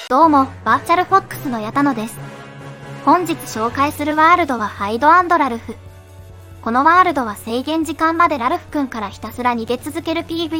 どうも、バーチャルフォックスの矢田野です。本日紹介するワールドはハイド&ラルフ。このワールドは制限時間までラルフ君からひたすら逃げ続ける PV